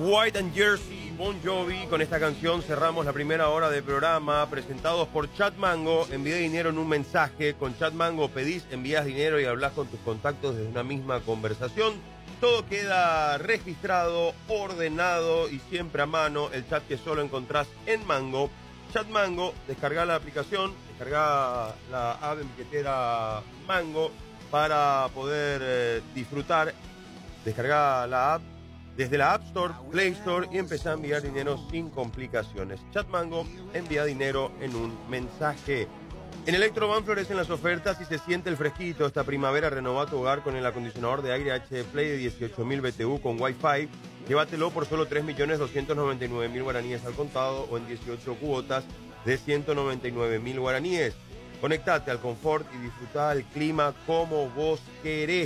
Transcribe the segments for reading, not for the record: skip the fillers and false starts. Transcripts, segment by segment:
White and Jersey, Bon Jovi. Con esta canción cerramos la primera hora del programa, presentados por Chat Mango. Envía dinero en un mensaje. Con Chat Mango pedís, envías dinero y hablas con tus contactos desde una misma conversación. Todo queda registrado, ordenado y siempre a mano. El chat que solo encontrás en Mango. Chat Mango, descarga la aplicación, descarga la app en billetera Mango para poder disfrutar. Descarga la app desde la App Store, Play Store y empezá a enviar dinero sin complicaciones. Chat Mango, envía dinero en un mensaje. En Electrovan florecen las ofertas y se siente el fresquito. Esta primavera renova tu hogar con el acondicionador de aire HP Play de 18.000 BTU con Wi-Fi. Llévatelo por solo 3.299.000 guaraníes al contado o en 18 cuotas de 199.000 guaraníes. Conectate al confort y disfruta el clima como vos querés.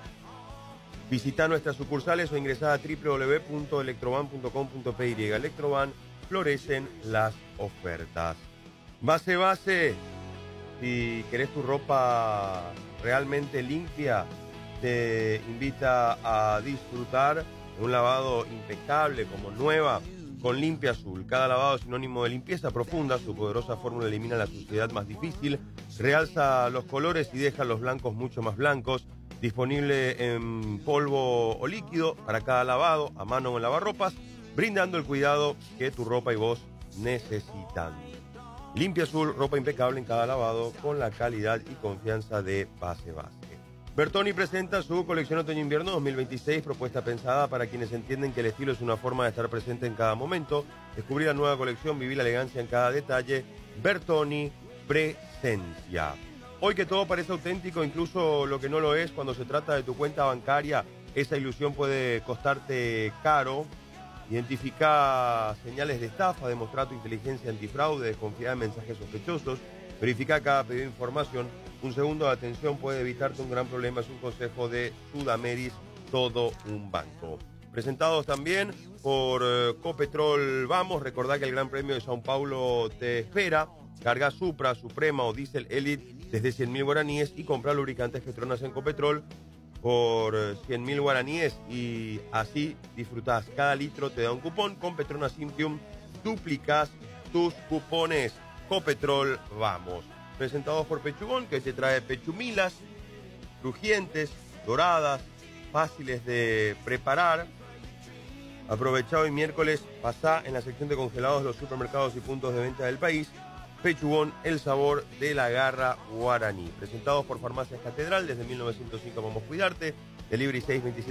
Visita nuestras sucursales o ingresá a www.electrovan.com.py. Electrovan, florecen las ofertas. Base. Si querés tu ropa realmente limpia, te invita a disfrutar de un lavado impecable como nueva con Limpia Azul. Cada lavado es sinónimo de limpieza profunda. Su poderosa fórmula elimina la suciedad más difícil, realza los colores y deja los blancos mucho más blancos. Disponible en polvo o líquido para cada lavado, a mano o en lavarropas, brindando el cuidado que tu ropa y vos necesitan. Limpia Azul, ropa impecable en cada lavado con la calidad y confianza de Base. Bertoni presenta su colección Otoño-Invierno 2026, propuesta pensada para quienes entienden que el estilo es una forma de estar presente en cada momento. Descubrir la nueva colección, vivir la elegancia en cada detalle. Bertoni Presencia. Hoy que todo parece auténtico, incluso lo que no lo es, cuando se trata de tu cuenta bancaria, esa ilusión puede costarte caro. Identifica señales de estafa, demostrar tu inteligencia antifraude, desconfiar en mensajes sospechosos, verifica cada pedido de información. Un segundo de atención puede evitarte un gran problema. Es un consejo de Sudameris, todo un banco. Presentados también por Copetrol Vamos. Recordá que el Gran Premio de Sao Paulo te espera. Carga Supra, Suprema o Diesel Elite desde 100.000 guaraníes y comprar lubricantes Petronas en Copetrol por 100.000 guaraníes y así disfrutás. Cada litro te da un cupón. Con Petronas Simpium duplicas tus cupones. Copetrol Vamos. Presentados por Pechugón, que te trae pechumilas crujientes, doradas, fáciles de preparar. Aprovechá hoy miércoles, pasá en la sección de congelados de los supermercados y puntos de venta del país. Pechugón, el sabor de la garra guaraní. Presentados por Farmacias Catedral, desde 1905 vamos a cuidarte. Delivery 627